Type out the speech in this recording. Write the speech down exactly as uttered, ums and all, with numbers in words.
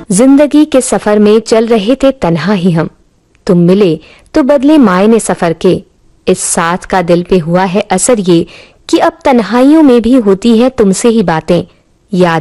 जिंदगी के सफर में चल रहे थे तन्हा ही हम, तुम मिले तो बदले मायने सफर के। इस साथ का दिल पे हुआ है असर ये कि अब तन्हाइयों में भी होती है तुमसे ही बातें। याद